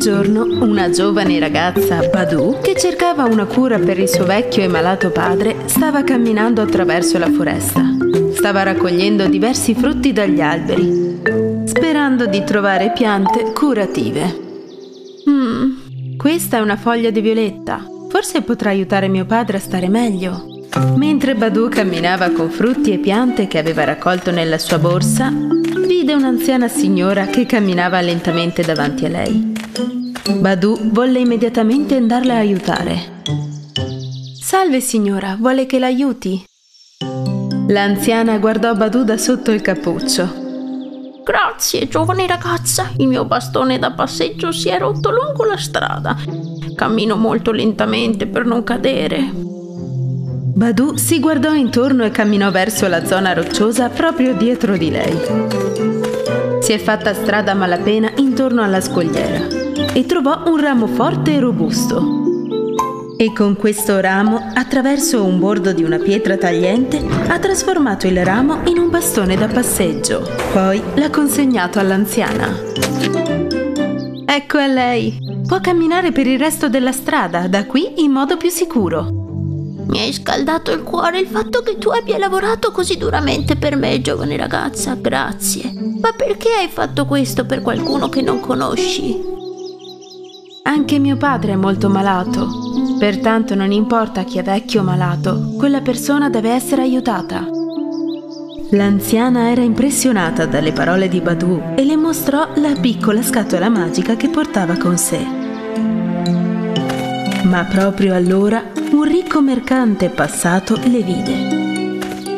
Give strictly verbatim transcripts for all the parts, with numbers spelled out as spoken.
giorno, una giovane ragazza, Badu, che cercava una cura per il suo vecchio e malato padre, stava camminando attraverso la foresta. Stava raccogliendo diversi frutti dagli alberi, sperando di trovare piante curative. Hmm, questa è una foglia di violetta. Forse potrà aiutare mio padre a stare meglio. Mentre Badu camminava con frutti e piante che aveva raccolto nella sua borsa, vide un'anziana signora che camminava lentamente davanti a lei. Badu volle immediatamente andarla a aiutare. «Salve signora, vuole che l'aiuti?» L'anziana guardò Badu da sotto il cappuccio. «Grazie, giovane ragazza. Il mio bastone da passeggio si è rotto lungo la strada. Cammino molto lentamente per non cadere». Badu si guardò intorno e camminò verso la zona rocciosa proprio dietro di lei. Si è fatta strada a malapena intorno alla scogliera e trovò un ramo forte e robusto. E con questo ramo, attraverso un bordo di una pietra tagliente, ha trasformato il ramo in un bastone da passeggio. Poi l'ha consegnato all'anziana. «Ecco a lei. Può camminare per il resto della strada, da qui in modo più sicuro». «Mi hai scaldato il cuore il fatto che tu abbia lavorato così duramente per me, giovane ragazza, grazie. Ma perché hai fatto questo per qualcuno che non conosci?» «Anche mio padre è molto malato, pertanto non importa chi è vecchio o malato, quella persona deve essere aiutata». L'anziana era impressionata dalle parole di Badu e le mostrò la piccola scatola magica che portava con sé. Ma proprio allora un ricco mercante passato le vide.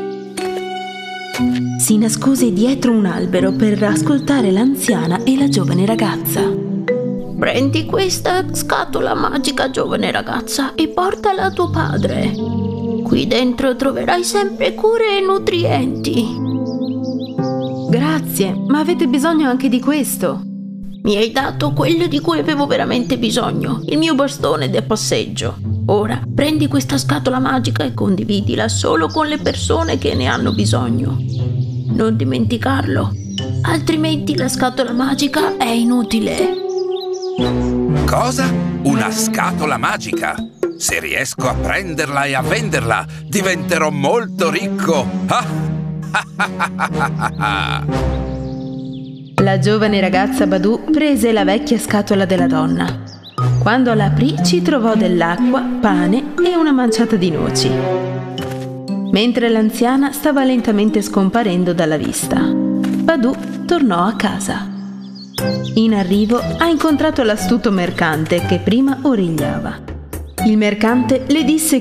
Si nascose dietro un albero per ascoltare l'anziana e la giovane ragazza. «Prendi questa scatola magica, giovane ragazza, e portala a tuo padre. Qui dentro troverai sempre cure e nutrienti». «Grazie, ma avete bisogno anche di questo?» «Mi hai dato quello di cui avevo veramente bisogno, il mio bastone da passeggio. Ora prendi questa scatola magica e condividila solo con le persone che ne hanno bisogno. Non dimenticarlo, altrimenti la scatola magica è inutile». «Cosa? Una scatola magica? Se riesco a prenderla e a venderla, diventerò molto ricco!» La giovane ragazza Badu prese la vecchia scatola della donna. Quando la aprì ci trovò dell'acqua, pane e una manciata di noci. Mentre l'anziana stava lentamente scomparendo dalla vista, Badu tornò a casa. In arrivo ha incontrato l'astuto mercante che prima origliava. Il mercante le disse